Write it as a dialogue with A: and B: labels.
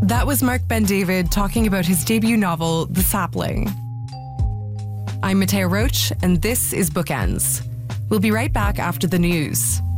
A: That was Mark Ben-David talking about his debut novel, The Sapling. I'm Matea Roach, and this is Bookends. We'll be right back after the news.